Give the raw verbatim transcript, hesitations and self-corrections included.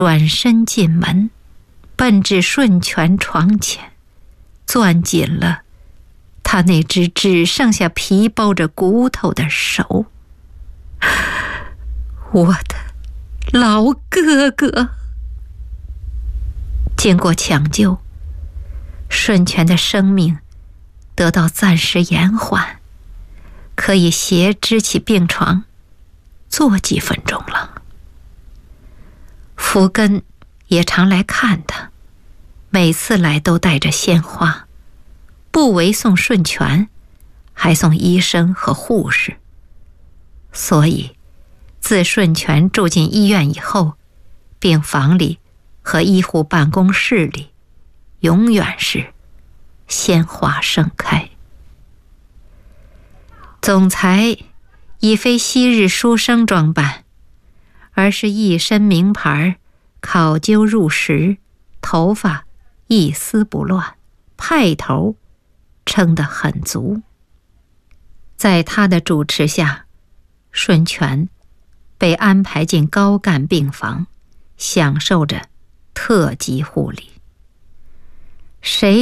转身进门，奔至顺全床前，攥紧了他那只只剩下皮包着骨头的手。我的老哥哥！经过抢救，顺全的生命得到暂时延缓，可以斜支起病床坐几分钟了。福根也常来看他，每次来都带着鲜花，不唯送顺全，还送医生和护士。所以自顺全住进医院以后，病房里和医护办公室里永远是鲜花盛开。总裁已非昔日书生装扮，而是一身名牌，考究入时，头发一丝不乱，派头撑得很足。在他的主持下，顺全被安排进高干病房，享受着特级护理。谁